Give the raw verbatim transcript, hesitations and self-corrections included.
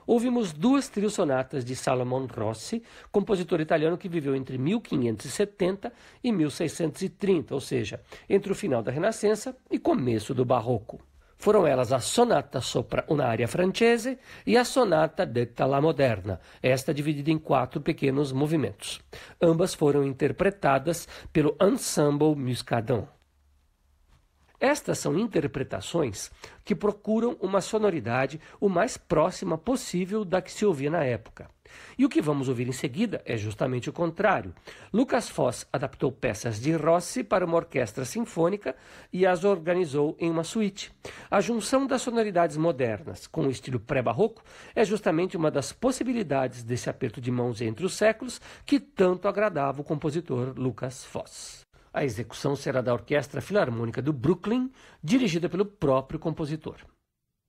ouvimos duas trio-sonatas de Salomon Rossi, compositor italiano que viveu entre mil quinhentos e setenta e mil seiscentos e trinta, ou seja, entre o final da Renascença e começo do Barroco. Foram elas a Sonata sopra un'aria francese e a Sonata detta la moderna, esta dividida em quatro pequenos movimentos. Ambas foram interpretadas pelo Ensemble Muscadin. Estas são interpretações que procuram uma sonoridade o mais próxima possível da que se ouvia na época. E o que vamos ouvir em seguida é justamente o contrário. Lucas Foss adaptou peças de Rossi para uma orquestra sinfônica e as organizou em uma suíte. A junção das sonoridades modernas com o estilo pré-barroco é justamente uma das possibilidades desse aperto de mãos entre os séculos que tanto agradava o compositor Lucas Foss. A execução será da Orquestra Filarmônica do Brooklyn, dirigida pelo próprio compositor.